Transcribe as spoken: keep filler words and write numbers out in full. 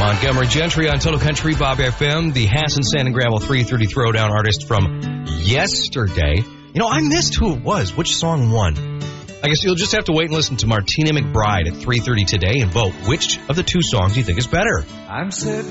Montgomery Gentry on Total Country Bob F M, the Hassan Sand and Gravel three thirty Throwdown artist from yesterday. You know, I missed who it was. Which song won? I guess you'll just have to wait and listen to Martina McBride at three thirty today and vote which of the two songs you think is better. I'm sitting